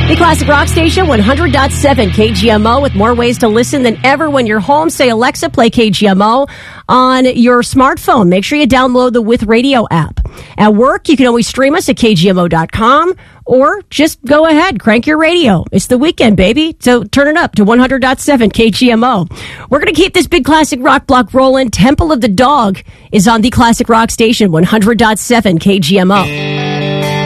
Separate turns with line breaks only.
The Classic Rock Station, 100.7 KGMO, with more ways to listen than ever when you're home. Say, Alexa, play KGMO on your smartphone. Make sure you download the With Radio app. At work, you can always stream us at KGMO.com, or just go ahead, crank your radio. It's the weekend, baby, so turn it up to 100.7 KGMO. We're going to keep this big classic rock block rolling. Temple of the Dog is on the Classic Rock Station, 100.7 KGMO.